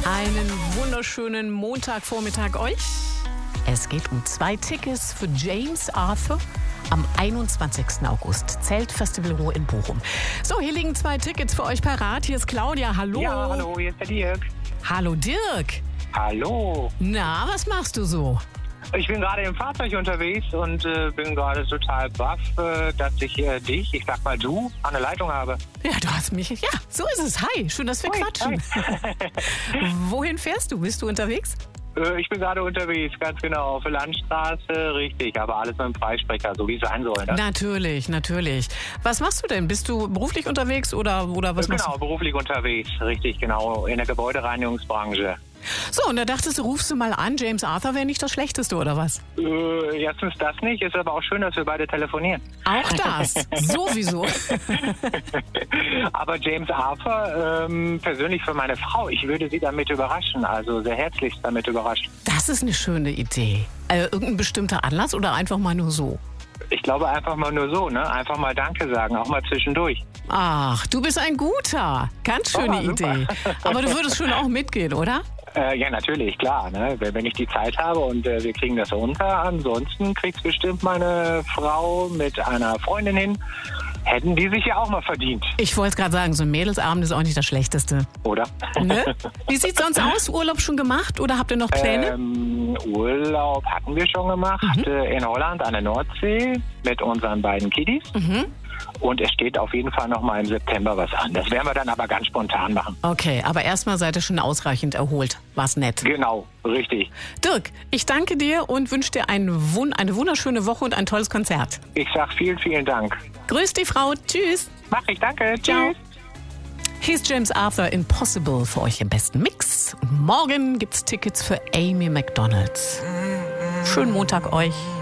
Einen wunderschönen Montagvormittag euch. Es geht um 2 Tickets für James Arthur am 21. August. Zeltfestival in Bochum. So, hier liegen 2 Tickets für euch parat. Hier ist Claudia. Hallo. Ja, hallo, hier ist der Dirk. Hallo Dirk. Hallo. Na, was machst du so? Ich bin gerade im Fahrzeug unterwegs und bin gerade total baff, dass ich dich, ich sag mal du, an der Leitung habe. Ja, du hast mich. Ja, so ist es. Hi, schön, dass wir quatschen. Wohin fährst du? Bist du unterwegs? Ich bin gerade unterwegs, ganz genau, auf der Landstraße, richtig, aber alles mit dem Freisprecher, so wie es sein soll. Ne? Natürlich, natürlich. Was machst du denn? Bist du beruflich unterwegs oder was machst du? Genau, beruflich unterwegs, richtig, genau, in der Gebäudereinigungsbranche. So, und da dachtest du, rufst du mal an, James Arthur wäre nicht das Schlechteste, oder was? Erstens das nicht, ist aber auch schön, dass wir beide telefonieren. Auch das, sowieso. Aber James Arthur, persönlich für meine Frau, ich würde sie damit überraschen, also sehr herzlichst damit überraschen. Das ist eine schöne Idee. Irgendein bestimmter Anlass oder einfach mal nur so? Ich glaube einfach mal nur so, ne? Einfach mal Danke sagen, auch mal zwischendurch. Ach, du bist ein Guter. Ganz schöne Idee. Aber du würdest schon auch mitgehen, oder? Ja, natürlich, klar. Ne? Wenn ich die Zeit habe und wir kriegen das unter. Ansonsten kriegt bestimmt meine Frau mit einer Freundin hin. Hätten die sich ja auch mal verdient. Ich wollte es gerade sagen, so ein Mädelsabend ist auch nicht das Schlechteste. Oder? Ne? Wie sieht's sonst aus? Urlaub schon gemacht oder habt ihr noch Pläne? Urlaub hatten wir schon gemacht. In Holland an der Nordsee mit unseren beiden Kiddies. Und es steht auf jeden Fall noch mal im September was an. Das werden wir dann aber ganz spontan machen. Okay, aber erstmal seid ihr schon ausreichend erholt. War's nett. Genau, richtig. Dirk, ich danke dir und wünsche dir eine wunderschöne Woche und ein tolles Konzert. Ich sag vielen, vielen Dank. Grüß die Frau. Tschüss. Mach ich, danke. Ciao. Tschüss. Hier ist James Arthur, Impossible für euch im besten Mix. Und morgen gibt's Tickets für Amy McDonald. Schönen Montag euch.